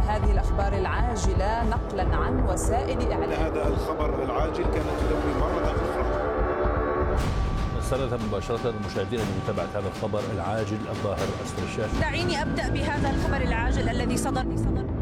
هذه الأخبار العاجلة نقلا عن وسائل إعلام. هذا الخبر العاجل كانت تدور مرة أخرى. نستند مباشرة المشاهدين لمتابعة هذا الخبر العاجل الظاهر أسفل الشاشة. دعيني أبدأ بهذا الخبر العاجل الذي صدر